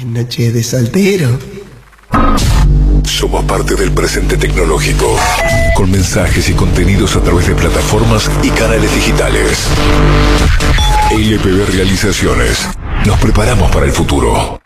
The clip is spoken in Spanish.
En noche de soltero. Somos parte del presente tecnológico, con mensajes y contenidos a través de plataformas y canales digitales. LPB Realizaciones. Nos preparamos para el futuro.